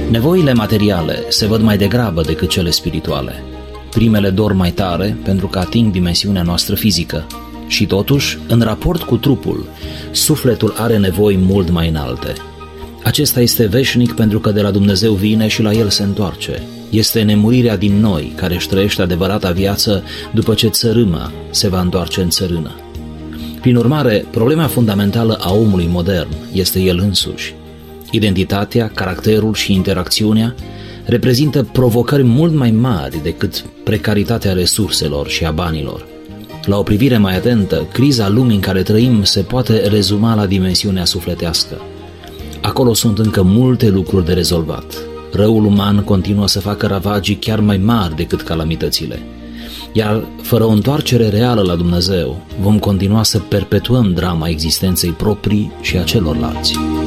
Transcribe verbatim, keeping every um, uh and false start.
Nevoile materiale se văd mai degrabă decât cele spirituale. Primele dor mai tare pentru că ating dimensiunea noastră fizică. Și totuși, în raport cu trupul, sufletul are nevoi mult mai înalte. Acesta este veșnic pentru că de la Dumnezeu vine și la El se întoarce. Este nemurirea din noi care își trăiește adevărata viață după ce țărâma se va întoarce în țărână. Prin urmare, problema fundamentală a omului modern este el însuși. Identitatea, caracterul și interacțiunea reprezintă provocări mult mai mari decât precaritatea resurselor și a banilor. La o privire mai atentă, criza lumii în care trăim se poate rezuma la dimensiunea sufletească. Acolo sunt încă multe lucruri de rezolvat. Răul uman continuă să facă ravagii chiar mai mari decât calamitățile. Iar fără o întoarcere reală la Dumnezeu, vom continua să perpetuăm drama existenței proprii și a celorlalți.